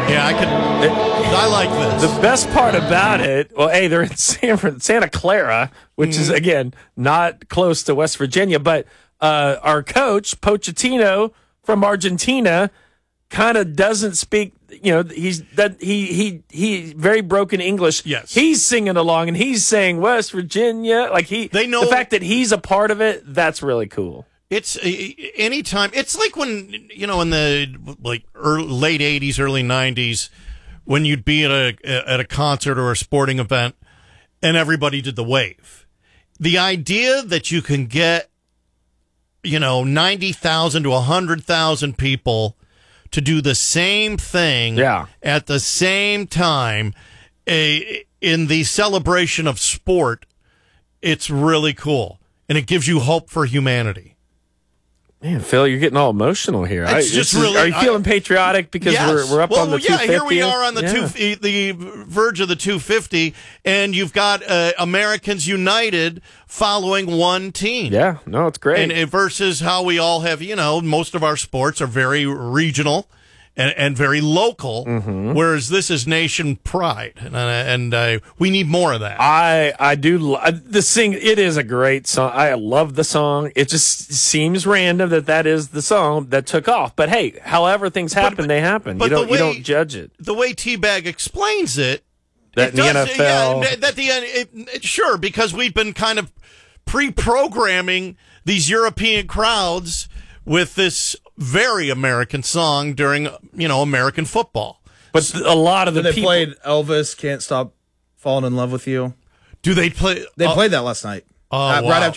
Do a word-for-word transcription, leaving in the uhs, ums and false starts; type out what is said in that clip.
Yeah, I can. I like this. The best part about it, well, hey, they're in San, Santa Clara, which mm. is, again, not close to West Virginia, but uh, our coach, Pochettino from Argentina, kind of doesn't speak, you know, he's that he he he very broken English. Yes. He's singing along and he's saying West Virginia. Like he they know the fact that he's a part of it, that's really cool. It's uh, anytime. It's like when, you know, in the like early, late eighties, early nineties, when you'd be at a at a concert or a sporting event and everybody did the wave. The idea that you can get, you know, ninety thousand to one hundred thousand people to do the same thing yeah. at the same time a, in the celebration of sport, it's really cool. And it gives you hope for humanity. Man, Phil, you're getting all emotional here. It's I, just is, really, are you feeling I, patriotic because yes. we're we're up well, on the yeah, two fifty? Here we are on the yeah. two, the verge of the two fifty, and you've got uh, Americans United following one team. Yeah, no, it's great. And, and versus how we all have, you know, most of our sports are very regional and, and very local, mm-hmm. whereas this is nation pride, and, and uh, we need more of that. I I do the sing. It is a great song. I love the song. It just seems random that that is the song that took off. But hey, however things happen, but, they happen. You don't way, you don't judge it. The way T-Bag explains it, that it the does, N F L, yeah, that the it, it, sure because we've been kind of pre-programming these European crowds with this very American song during, you know, American football. But a lot of the they people played Elvis Can't Stop Falling in Love with You. Do they play? They uh, played that last night. Oh, uh, wow. Right after